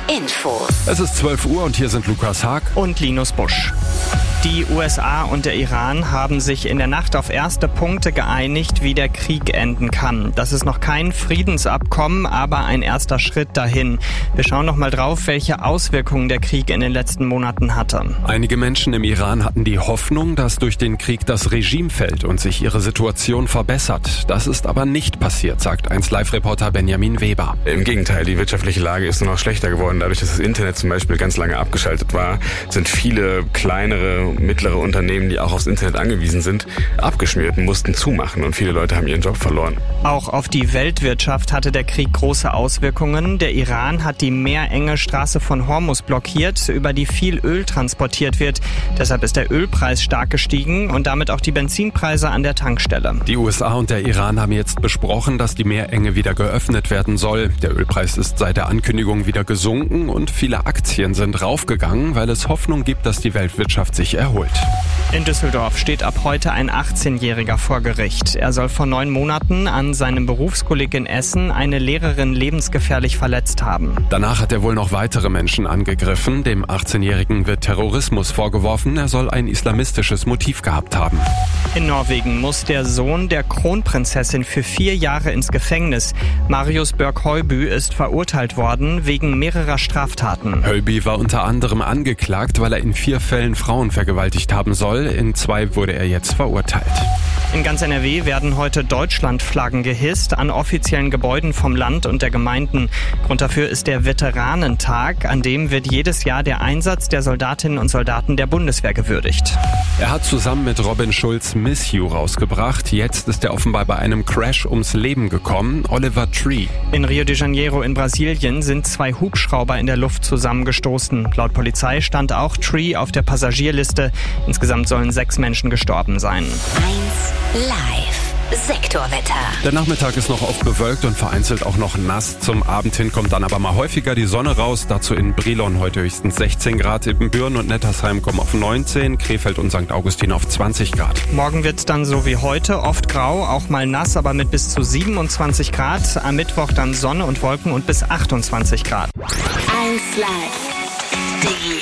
Infos. Es ist 12 Uhr und hier sind Lukas Haag und Linus Busch. Die USA und der Iran haben sich in der Nacht auf erste Punkte geeinigt, wie der Krieg enden kann. Das ist noch kein Friedensabkommen, aber ein erster Schritt dahin. Wir schauen noch mal drauf, welche Auswirkungen der Krieg in den letzten Monaten hatte. Einige Menschen im Iran hatten die Hoffnung, dass durch den Krieg das Regime fällt und sich ihre Situation verbessert. Das ist aber nicht passiert, sagt 1Live-Reporter Benjamin Weber. Im Gegenteil, die wirtschaftliche Lage ist nur noch schlechter geworden. Dadurch, dass das Internet zum Beispiel ganz lange abgeschaltet war, sind viele kleinere, mittlere Unternehmen, die auch aufs Internet angewiesen sind, abgeschmiert und mussten zumachen und viele Leute haben ihren Job verloren. Auch auf die Weltwirtschaft hatte der Krieg große Auswirkungen. Der Iran hat die meerenge Straße von Hormuz blockiert, über die viel Öl transportiert wird. Deshalb ist der Ölpreis stark gestiegen und damit auch die Benzinpreise an der Tankstelle. Die USA und der Iran haben jetzt besprochen, dass die Meerenge wieder geöffnet werden soll. Der Ölpreis ist seit der Ankündigung wieder gesunken und viele Aktien sind raufgegangen, weil es Hoffnung gibt, dass die Weltwirtschaft sich erholt. In Düsseldorf steht ab heute ein 18-Jähriger vor Gericht. Er soll vor 9 Monaten an seinem Berufskolleg in Essen eine Lehrerin lebensgefährlich verletzt haben. Danach hat er wohl noch weitere Menschen angegriffen. Dem 18-Jährigen wird Terrorismus vorgeworfen. Er soll ein islamistisches Motiv gehabt haben. In Norwegen muss der Sohn der Kronprinzessin für 4 Jahre ins Gefängnis. Marius Björk-Høiby ist verurteilt worden wegen mehrerer Straftaten. Høiby war unter anderem angeklagt, weil er in 4 Fällen Frauen vergewaltigt haben soll. In 2 wurde er jetzt verurteilt. In ganz NRW werden heute Deutschlandflaggen gehisst an offiziellen Gebäuden vom Land und der Gemeinden. Grund dafür ist der Veteranentag, an dem wird jedes Jahr der Einsatz der Soldatinnen und Soldaten der Bundeswehr gewürdigt. Er hat zusammen mit Robin Schulz Miss You rausgebracht. Jetzt ist er offenbar bei einem Crash ums Leben gekommen. Oliver Tree. In Rio de Janeiro in Brasilien sind 2 Hubschrauber in der Luft zusammengestoßen. Laut Polizei stand auch Tree auf der Passagierliste. Insgesamt sollen 6 Menschen gestorben sein. 1Live Sektorwetter. Der Nachmittag ist noch oft bewölkt und vereinzelt auch noch nass. Zum Abend hin kommt dann aber mal häufiger die Sonne raus. Dazu in Brilon heute höchstens 16 Grad. Ibbenbüren und Nettersheim kommen auf 19, Krefeld und St. Augustin auf 20 Grad. Morgen wird es dann so wie heute, oft grau, auch mal nass, aber mit bis zu 27 Grad. Am Mittwoch dann Sonne und Wolken und bis 28 Grad. 1Live